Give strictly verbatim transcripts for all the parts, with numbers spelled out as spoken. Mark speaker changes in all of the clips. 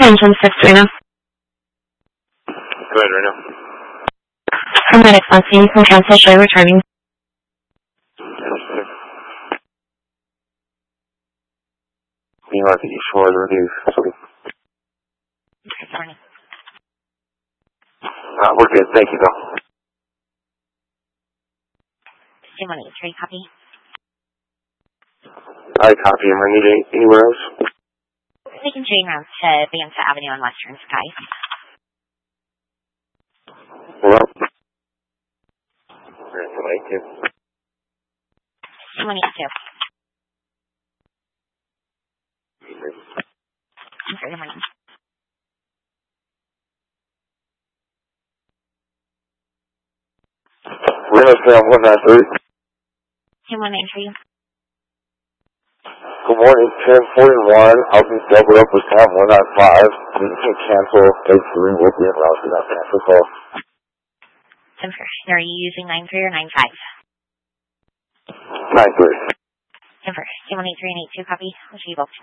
Speaker 1: Engine six, Reno.
Speaker 2: Go ahead, Reno.
Speaker 1: Paramedics on scene from Kansas, show returning.
Speaker 2: You want the East Shore of the review facility.
Speaker 1: Good morning.
Speaker 2: Uh, we're good, thank you, though.
Speaker 1: two one eight three, copy.
Speaker 2: I copy. Am I needing anywhere else?
Speaker 1: Taking train routes to Banta Avenue and Western Sky.
Speaker 2: Well, thank you.
Speaker 1: two one eight two. Good morning.
Speaker 2: Reno Sam one nine three.
Speaker 1: two one nine three.
Speaker 2: Good morning, ten forty-one. I'll be doubled up with Sam one nine five. You can cancel page three. We'll be in route for that cancel call.
Speaker 1: Denver, are you using nine three or nine five?
Speaker 2: nine three.
Speaker 1: Denver, two one eight three and eight two, copy. I'll see you both.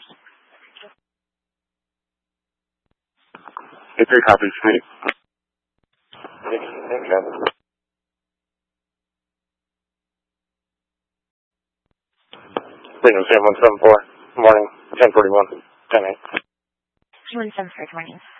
Speaker 2: eight three copies, please. Thank you. Reno Sam one seven four. Good morning, ten forty-one. ten eight.
Speaker 1: two one seven four, good morning.